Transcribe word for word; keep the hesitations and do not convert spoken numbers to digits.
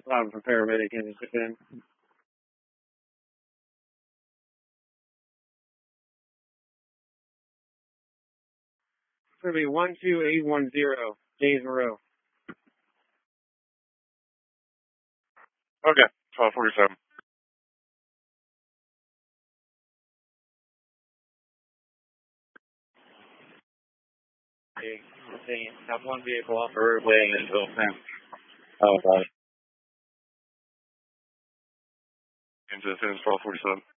time for paramedic in to sit in. It's going to be one two eight one zero, Days Row. Okay, twelve forty-seven. Okay, saying have one vehicle off the roadway in Ville Sam. Oh, got it. Into the twelve forty-seven.